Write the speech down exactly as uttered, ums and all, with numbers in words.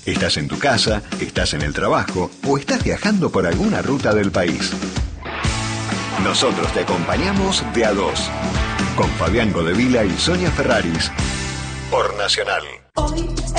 Estás en tu casa, estás en el trabajo o estás viajando por alguna ruta del país. Nosotros te acompañamos de a dos, con Fabián Godevila y Sonia Ferraris, por Nacional. Hoy